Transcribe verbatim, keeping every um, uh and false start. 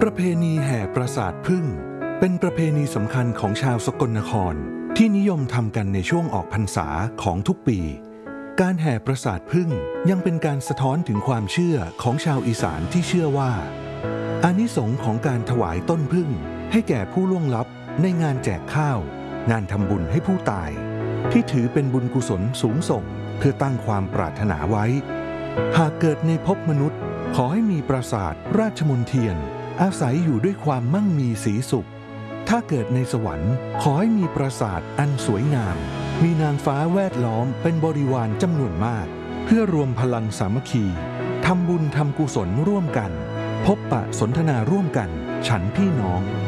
ประเพณีแห่ปราสาทผึ้งเป็นประเพณีสำคัญของชาวสกลนครที่นิยมทำกันในช่วงออกพรรษาของทุกปีการแห่ปราสาทผึ้งยังเป็นการสะท้อนถึงความเชื่อของชาวอีสานที่เชื่อว่าอานิสงส์ของการถวายต้นผึ้งให้แก่ผู้ล่วงลับในงานแจกข้าวงานทำบุญให้ผู้ตายที่ถือเป็นบุญกุศลสูงส่งเพื่อตั้งความปรารถนาไว้หากเกิดในภพมนุษย์ขอให้มีปราสาทราชมนเทียนอาศัยอยู่ด้วยความมั่งมีสีสุขถ้าเกิดในสวรรค์ขอให้มีปราสาทอันสวยงามมีนางฟ้าแวดล้อมเป็นบริวารจำนวนมากเพื่อรวมพลังสามัคคีทำบุญทำกุศลร่วมกันพบปะสนทนาร่วมกันฉันพี่น้อง